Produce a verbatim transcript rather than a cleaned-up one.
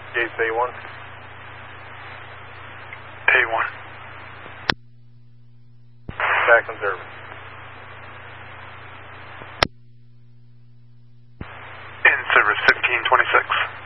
Gates A one. A one. Back in service. In service fifteen twenty-six.